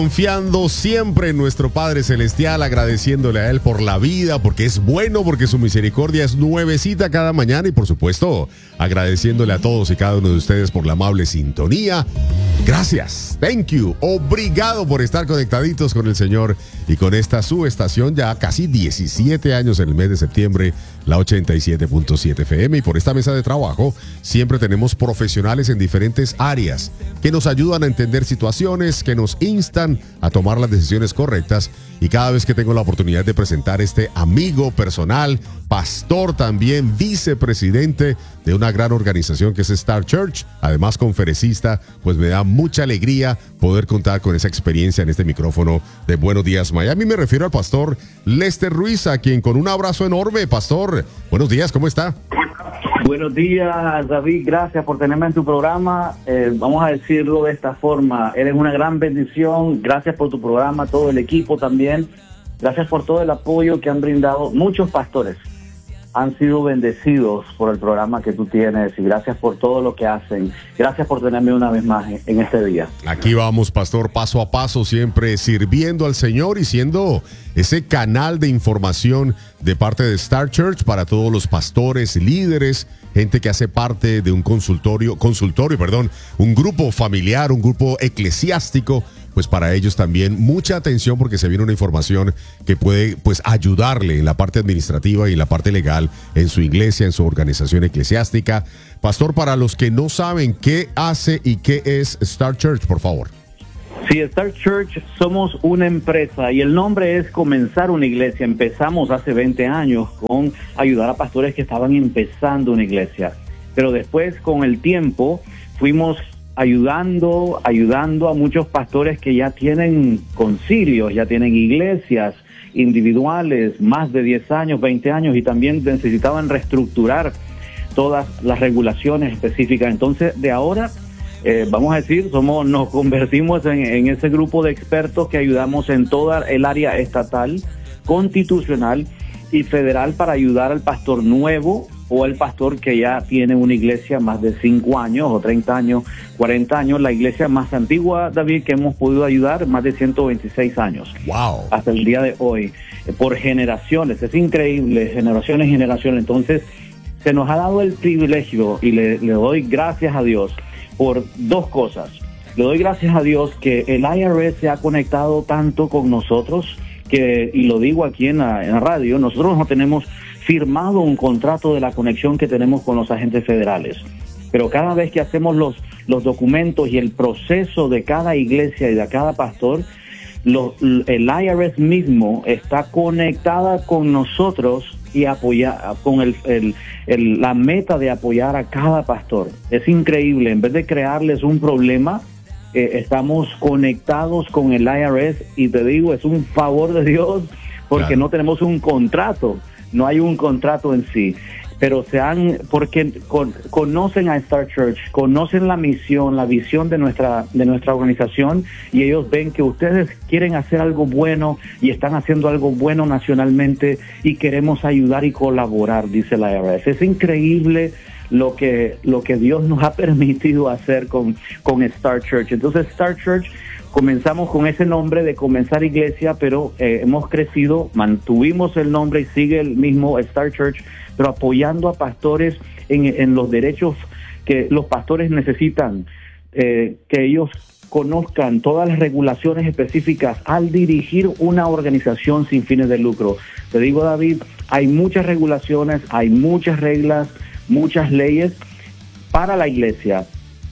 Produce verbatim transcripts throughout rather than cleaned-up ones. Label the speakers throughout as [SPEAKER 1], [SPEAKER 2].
[SPEAKER 1] Confiando siempre en nuestro Padre Celestial, agradeciéndole a Él por la vida, porque es bueno, porque su misericordia es nuevecita cada mañana y por supuesto agradeciéndole a todos y cada uno de ustedes por la amable sintonía. Gracias, thank you, obrigado por estar conectaditos con el Señor y con esta su estación ya casi diecisiete años en el mes de septiembre, la ochenta y siete punto siete F M, y por esta mesa de trabajo siempre tenemos profesionales en diferentes áreas que nos ayudan a entender situaciones, que nos instan a tomar las decisiones correctas, y cada vez que tengo la oportunidad de presentar este amigo personal, pastor también, vicepresidente de una gran organización que es Star Church, además conferencista, pues me da mucha alegría poder contar con esa experiencia en este micrófono de Buenos Días Miami. Me refiero al pastor Lester Ruiz, a quien con un abrazo enorme, pastor, buenos días, ¿cómo está?
[SPEAKER 2] Buenos días, David, gracias por tenerme en tu programa. Eh, vamos a decirlo de esta forma, eres una gran bendición, gracias por tu programa, todo el equipo también, gracias por todo el apoyo que han brindado muchos pastores. Han sido bendecidos por el programa que tú tienes y gracias por todo lo que hacen. Gracias por tenerme una vez más en este día.
[SPEAKER 1] Aquí vamos, pastor, paso a paso, siempre sirviendo al Señor y siendo ese canal de información de parte de Star Church para todos los pastores, líderes, gente que hace parte de un consultorio, consultorio, perdón, un grupo familiar, un grupo eclesiástico. Pues para ellos también mucha atención, porque se viene una información que puede pues ayudarle en la parte administrativa y en la parte legal en su iglesia, en su organización eclesiástica. Pastor, para los que no saben qué hace y qué es Star Church, por favor.
[SPEAKER 2] Sí, Star Church somos una empresa y el nombre es comenzar una iglesia. Empezamos hace veinte años con ayudar a pastores que estaban empezando una iglesia, pero después con el tiempo fuimos ayudando, ayudando a muchos pastores que ya tienen concilios, ya tienen iglesias individuales, más de diez años, veinte años, y también necesitaban reestructurar todas las regulaciones específicas. Entonces, de ahora, eh, vamos a decir, somos, nos convertimos en, en ese grupo de expertos que ayudamos en toda el área estatal, constitucional y federal para ayudar al pastor nuevo o el pastor que ya tiene una iglesia más de cinco años o treinta años, cuarenta años. La iglesia más antigua, David, que hemos podido ayudar, más de ciento veintiséis años.
[SPEAKER 1] Wow. Hasta
[SPEAKER 2] el día de hoy, por generaciones. Es increíble, generaciones y generaciones. Entonces, se nos ha dado el privilegio y le, le doy gracias a Dios por dos cosas. Le doy gracias a Dios que el I R S se ha conectado tanto con nosotros, que, y lo digo aquí en la, en la radio, nosotros no tenemos firmado un contrato de la conexión que tenemos con los agentes federales, pero cada vez que hacemos los, los documentos y el proceso de cada iglesia y de cada pastor, lo, el I R S mismo está conectada con nosotros y apoya con el, el, el, la meta de apoyar a cada pastor. Es increíble, en vez de crearles un problema, eh, estamos conectados con el I R S, y te digo, es un favor de Dios, porque claro, no tenemos un contrato. No hay un contrato en sí, pero se han, porque con, conocen a Star Church, conocen la misión, la visión de nuestra de nuestra organización, y ellos ven que ustedes quieren hacer algo bueno y están haciendo algo bueno nacionalmente y queremos ayudar y colaborar, dice la I R S. Es increíble lo que lo que Dios nos ha permitido hacer con, con Star Church. Entonces, Star Church, comenzamos con ese nombre de comenzar iglesia, pero eh, hemos crecido, mantuvimos el nombre y sigue el mismo Star Church, pero apoyando a pastores en, en los derechos que los pastores necesitan, eh, que ellos conozcan todas las regulaciones específicas al dirigir una organización sin fines de lucro. Te digo, David, hay muchas regulaciones, hay muchas reglas, muchas leyes para la iglesia.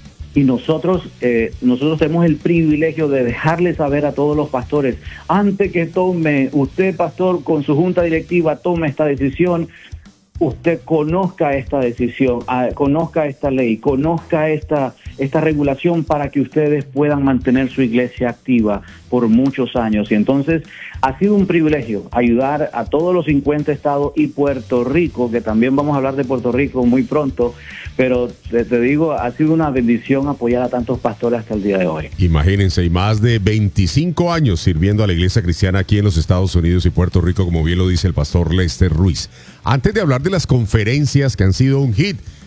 [SPEAKER 2] Y nosotros eh, nosotros tenemos el privilegio de dejarle saber a todos los pastores, antes que tome, usted pastor con su junta directiva tome esta decisión, usted conozca esta decisión, uh, conozca esta ley, conozca esta, esta regulación para que ustedes puedan mantener su iglesia activa por muchos años. Y entonces ha sido un privilegio ayudar a todos los cincuenta estados y Puerto Rico, que también vamos a hablar de Puerto Rico muy pronto, pero te, te digo, ha sido una bendición apoyar a tantos pastores hasta el día de hoy.
[SPEAKER 1] Imagínense, y más de veinticinco años sirviendo a la iglesia cristiana aquí en los Estados Unidos y Puerto Rico, como bien lo dice el pastor Lester Ruiz. Antes de hablar de las conferencias que han sido un hit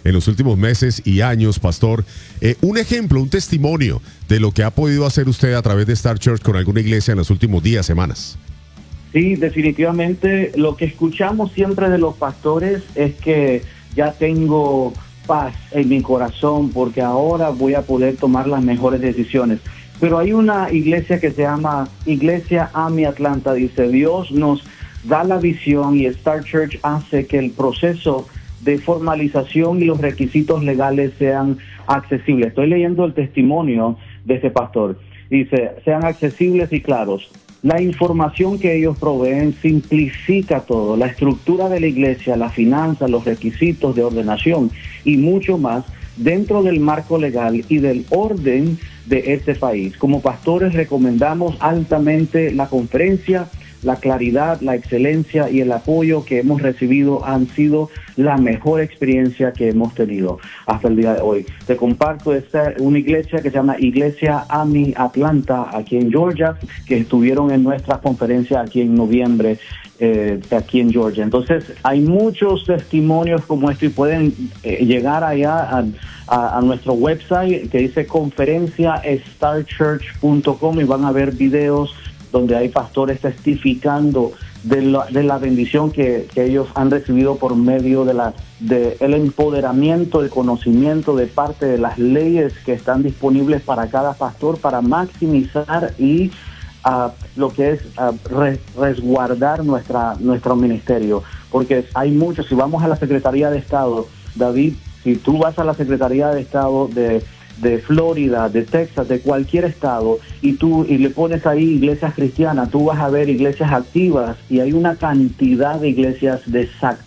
[SPEAKER 1] en los últimos meses y años, pastor. Eh, un ejemplo, un testimonio de lo que ha podido hacer usted a través de Star Church con alguna iglesia en los últimos días, semanas.
[SPEAKER 2] Sí, definitivamente lo que escuchamos siempre de los pastores es que ya tengo paz en mi corazón porque ahora voy a poder tomar las mejores decisiones. Pero hay una iglesia que se llama Iglesia A M I Atlanta, dice, Dios nos da la visión y Star Church hace que el proceso de formalización y los requisitos legales sean accesibles. Estoy leyendo el testimonio de ese pastor. Dice, sean accesibles y claros. La información que ellos proveen simplifica todo, la estructura de la iglesia, la finanza, los requisitos de ordenación y mucho más dentro del marco legal y del orden de este país. Como pastores recomendamos altamente la conferencia. La claridad, la excelencia y el apoyo que hemos recibido han sido la mejor experiencia que hemos tenido hasta el día de hoy. Te comparto esta, una iglesia que se llama Iglesia A M I Atlanta, aquí en Georgia, que estuvieron en nuestra conferencia aquí en noviembre, eh, aquí en Georgia. Entonces, hay muchos testimonios como esto y pueden eh, llegar allá a, a, a nuestro website que dice conferencia star church punto com y van a ver videos donde hay pastores testificando de la, de la bendición que, que ellos han recibido por medio de la de el empoderamiento, el conocimiento de parte de las leyes que están disponibles para cada pastor para maximizar y uh, lo que es uh, res, resguardar nuestra nuestro ministerio. Porque hay muchos, si vamos a la Secretaría de Estado, David, si tú vas a la Secretaría de Estado de de Florida, de Texas, de cualquier estado, y tú y le pones ahí iglesias cristianas, tú vas a ver iglesias activas y hay una cantidad de iglesias